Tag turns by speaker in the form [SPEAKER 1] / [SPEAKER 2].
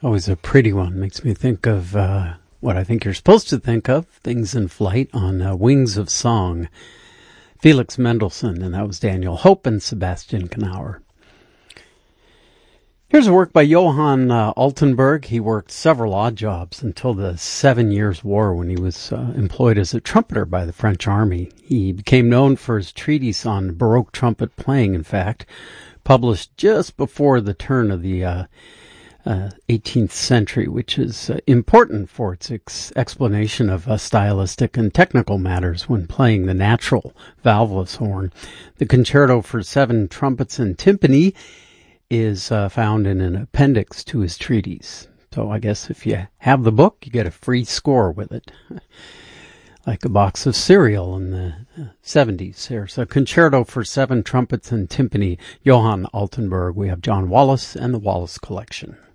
[SPEAKER 1] Always a pretty one. Makes me think of what I think you're supposed to think of, Things in Flight on Wings of Song. Felix Mendelssohn, and that was Daniel Hope and Sebastian Knauer. Here's a work by Johann Altenburg. He worked several odd jobs until the 7 Years' War when he was employed as a trumpeter by the French army. He became known for his treatise on Baroque trumpet playing, in fact, published just before the turn of the 18th century, which is important for its explanation of stylistic and technical matters when playing the natural valveless horn. The Concerto for 7 Trumpets and Timpani is found in an appendix to his treatise. So I guess if you have the book, you get a free score with it. Like a box of cereal in the 70s. There's a Concerto for 7 Trumpets and Timpani, Johann Altenburg. We have John Wallace and the Wallace Collection.